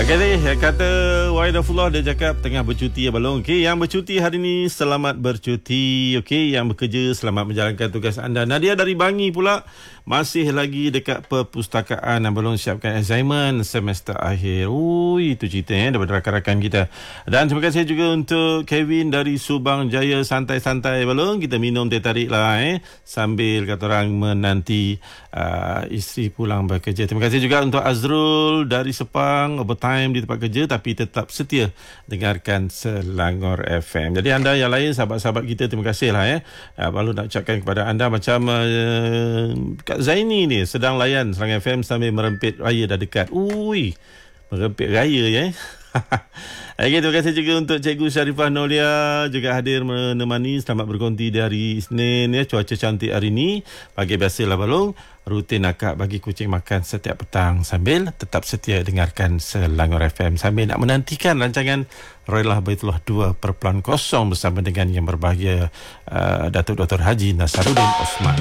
Okey ni, kata Wahidafullah, dia cakap tengah bercuti ya balong. Okey, yang bercuti hari ni selamat bercuti. Okey, yang bekerja selamat menjalankan tugas anda. Nadia dari Bangi pula masih lagi dekat perpustakaan dan belum siapkan assignment semester akhir. Ui, itu cerita daripada rakan-rakan kita. Dan terima kasih juga untuk Kevin dari Subang Jaya, santai-santai balong. Kita minum teh tarik lah sambil kata orang menanti isteri pulang bekerja. Terima kasih juga untuk Azrul dari Sepang, overtime di tempat kerja tapi tetap setia dengarkan Selangor FM. Jadi anda yang lain, sahabat-sahabat kita, terima kasih lah Baru nak ucapkan kepada anda macam Kak Zaini ni sedang layan Selangor FM sambil merempit raya dah dekat. Ui, merempit raya Okay, terima kasih juga untuk Cikgu Sharifah Nolia juga hadir menemani. Selamat berkonti di hari Isnin Cuaca cantik hari ni. Pagi biasalah balong, rutin akak bagi kucing makan setiap petang sambil tetap setia dengarkan Selangor FM sambil nak menantikan rancangan Roylah Baitullah 2.0 bersama dengan yang berbahagia Datuk Dr. Haji Nasaruddin Osman.